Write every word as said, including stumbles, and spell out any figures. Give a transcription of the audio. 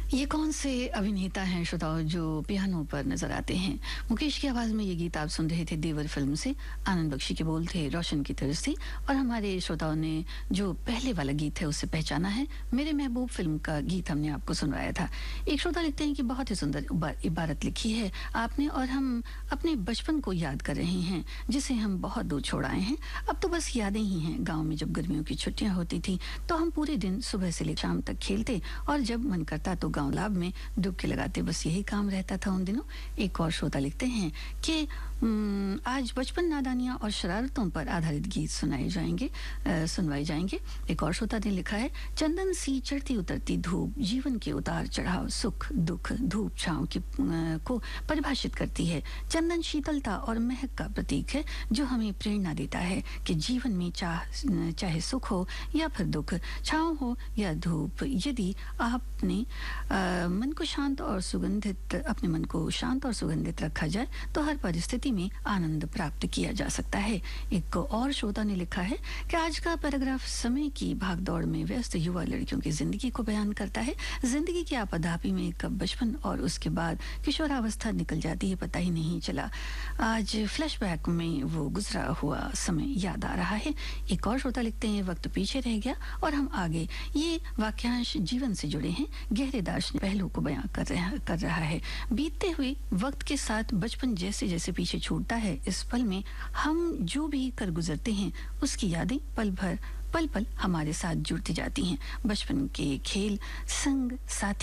ये कौन से अभिनेता हैं श्रोताओं जो पियानो पर नजर आते हैं? मुकेश की आवाज में ये गीत आप सुन रहे थे देवर फिल्म से। आनंद बख्शी के बोल थे रोशन की तरफ से, और हमारे श्रोताओं ने जो पहले वाला गीत है उससे पहचाना है। मेरे महबूब फिल्म का गीत हमने आपको सुनवाया था। एक श्रोता लिखते हैं कि बहुत ही सुंदर इबारत लिखी है आपने, और हम अपने बचपन को याद कर रहे हैं जिसे हम बहुत दूर छोड़ आए हैं। अब तो बस यादें ही हैं। गाँव में जब गर्मियों की छुट्टियां होती थी तो हम पूरे दिन सुबह से लेकर शाम तक खेलते, और जब मन करता तो गांव लाभ में डुबकी लगाते। बस यही काम रहता था उन दिनों। एक और श्रोता लिखते हैं कि आज बचपन, नादानियां और शरारतों पर आधारित गीत सुनाए जाएंगे आ, सुनवाए जाएंगे। एक और श्रोता ने लिखा है, चंदन सी चढ़ती उतरती धूप जीवन के उतार चढ़ाव, सुख दुख, धूप छांव की आ, को परिभाषित करती है। चंदन शीतलता और महक का प्रतीक है जो हमें प्रेरणा देता है कि जीवन में चाह चाहे सुख हो या फिर दुख, छांव हो या धूप, यदि आपने आ, मन को शांत और सुगंधित अपने मन को शांत और सुगंधित रखा जाए तो हर परिस्थिति में आनंद प्राप्त किया जा सकता है। एक और श्रोता ने लिखा है कि आज का पैराग्राफ समय की भागदौड़ में व्यस्त युवा लड़कियों की जिंदगी को बयान करता है। जिंदगी की आपाधापी में कब बचपन और उसके बाद किशोरावस्था निकल जाती है पता ही नहीं चला। आज फ्लैशबैक में वो गुजरा हुआ समय याद आ रहा है। एक और श्रोता लिखते हैं, वक्त पीछे रह गया और हम आगे। ये वाक्यांश जीवन से जुड़े हैं, गहरे दार्शनिक पहलू को बयां कर रहा कर रहा है। बीतते हुए वक्त के साथ बचपन जैसे जैसे पीछे छूटता है, इस पल में हम जो भी कर गुजरते हैं उसकी यादें पल भर पल पल हमारे साथ जुड़ती जाती हैं। बचपन के खेल, संग, साथी